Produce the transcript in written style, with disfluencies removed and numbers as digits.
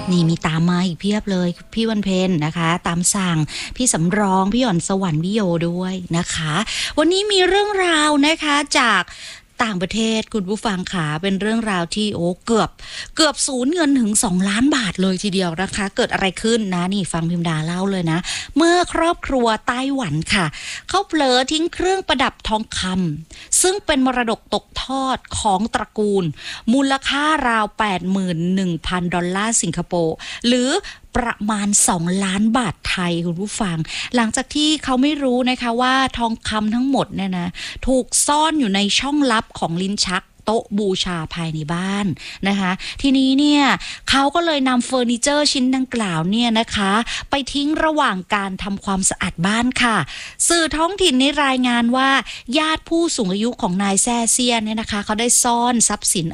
นี่มีตามมาอีกเพียบเลยพี่วันเพ็ญนะคะตามสั่งพี่สำรองพี่หย่อนสวรรค์วิโยด้วยนะคะวันนี้มีเรื่องราวนะคะจากต่างประเทศคุณผู้ฟังค่ะเป็นเรื่องราวที่เกือบสูญเงินถึง2 ล้านบาทเลยทีเดียวนะคะเกิดอะไรขึ้นนะนี่ฟังพิมดาเล่าเลยนะเมื่อครอบครัวไต้หวันค่ะเขาเผลอทิ้งเครื่องประดับทองคำซึ่งเป็นมรดกตกทอดของตระกูลมูลค่าราว 81,000 ดอลลาร์สิงคโปร์หรือประมาณ2 ล้านบาทไทยคุณผู้ฟังหลังจากที่เขาไม่รู้นะคะว่าทองคำทั้งหมดเนี่ยนะถูกซ่อนอยู่ในช่องลับของลิ้นชักโต๊ะบูชาภายในบ้านนะคะทีนี้เนี่ยเขาก็เลยนำเฟอร์นิเจอร์ชิ้นดังกล่าวเนี่ยนะคะไปทิ้งระหว่างการทำความสะอาดบ้านค่ะสื่อท้องถิ่นในรายงานว่าญาติผู้สูงอายุของนายแซ่เซียนเนี่ยนะคะเขาได้ซ่อนทรัพย์สิน